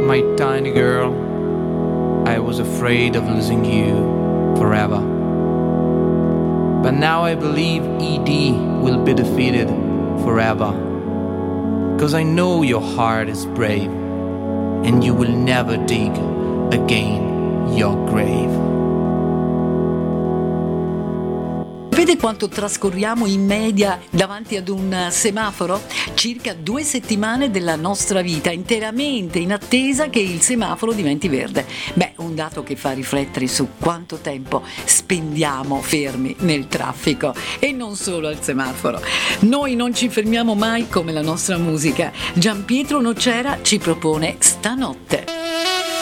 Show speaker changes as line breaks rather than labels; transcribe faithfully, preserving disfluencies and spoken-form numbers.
My tiny girl, I was afraid of losing you forever. But now I believe E D will be defeated forever. 'Cause I know your heart is brave, and you will never dig again your grave.
Vede quanto trascorriamo in media davanti ad un semaforo? Circa due settimane della nostra vita interamente in attesa che il semaforo diventi verde. Beh, un dato che fa riflettere su quanto tempo spendiamo fermi nel traffico e non solo al semaforo. Noi non ci fermiamo mai come la nostra musica. Gianpietro Nocera ci propone Stanotte.